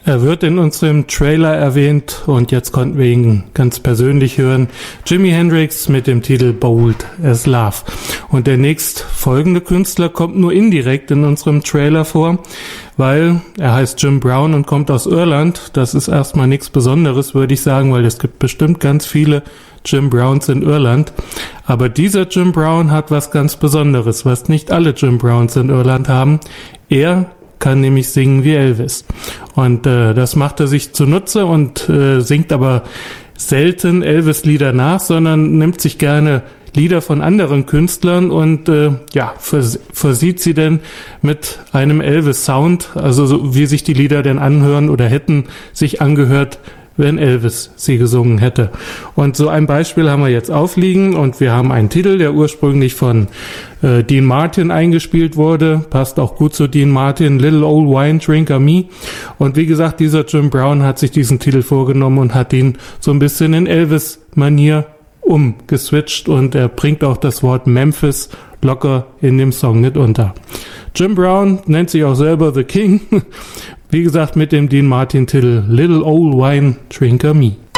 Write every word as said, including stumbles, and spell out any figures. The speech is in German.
Er wird in unserem Trailer erwähnt und jetzt konnten wir ihn ganz persönlich hören. Jimi Hendrix mit dem Titel Bold as Love. Und der nächst folgende Künstler kommt nur indirekt in unserem Trailer vor, weil er heißt Jim Brown und kommt aus Irland. Das ist erstmal nichts Besonderes, würde ich sagen, weil es gibt bestimmt ganz viele Jim Browns in Irland. Aber dieser Jim Brown hat was ganz Besonderes, was nicht alle Jim Browns in Irland haben. Er kann nämlich singen wie Elvis. Und äh, das macht er sich zunutze und äh, singt aber selten Elvis-Lieder nach, sondern nimmt sich gerne Lieder von anderen Künstlern und äh, ja, vers- versieht sie denn mit einem Elvis-Sound, also so, wie sich die Lieder denn anhören oder hätten sich angehört, wenn Elvis sie gesungen hätte. Und so ein Beispiel haben wir jetzt aufliegen und wir haben einen Titel, der ursprünglich von äh, Dean Martin eingespielt wurde, passt auch gut zu Dean Martin, Little Old Wine Drinker Me. Und wie gesagt, dieser Jim Brown hat sich diesen Titel vorgenommen und hat ihn so ein bisschen in Elvis-Manier umgeswitcht und er bringt auch das Wort Memphis locker in dem Song mit unter. Jim Brown nennt sich auch selber The King. Wie gesagt, mit dem Dean Martin Titel Little Old Wine Drinker Me.